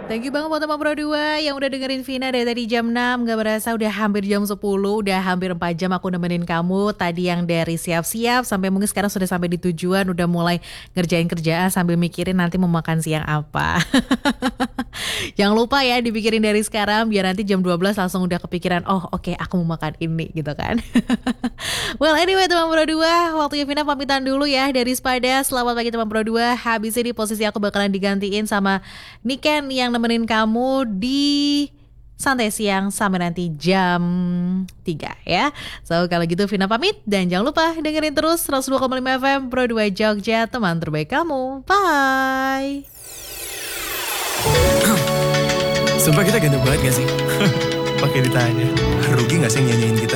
Thank you banget buat teman Pro 2 yang udah dengerin Vina dari tadi jam 6. Gak berasa udah hampir jam 10. Udah hampir 4 jam aku nemenin kamu. Tadi yang dari siap-siap sampai mungkin sekarang sudah sampai di tujuan. Udah mulai ngerjain kerjaan sambil mikirin nanti mau makan siang apa. Jangan lupa ya dipikirin dari sekarang. Biar nanti jam 12 langsung udah kepikiran. Oh oke, aku mau makan ini gitu kan. Well anyway teman Pro 2, waktunya Vina pamitan dulu ya dari Spada. Selamat pagi teman Pro 2. Habis ini posisi aku bakalan digantiin sama Niken yang nemenin kamu di santai siang sampai nanti jam 3 ya. So kalau gitu Vina pamit dan jangan lupa dengerin terus 102,5 FM Pro 2 Jogja, teman terbaik kamu. Bye. Sumpah kita ganteng banget gak sih? Pakai ditanya. Rugi gak sih nyanyiin kita?